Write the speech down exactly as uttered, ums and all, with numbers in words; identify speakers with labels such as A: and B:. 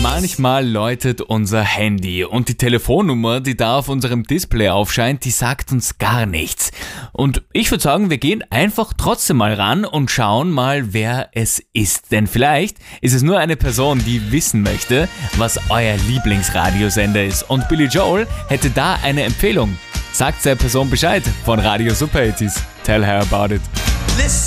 A: Manchmal läutet unser Handy und die Telefonnummer, die da auf unserem Display aufscheint, die sagt uns gar nichts. Und ich würde sagen, wir gehen einfach trotzdem mal ran und schauen mal, wer es ist. Denn vielleicht ist es nur eine Person, die wissen möchte, was euer Lieblingsradiosender ist. Und Billy Joel hätte da eine Empfehlung. Sagt der Person Bescheid von Radio Super achtzig. Tell her about it.
B: Listen.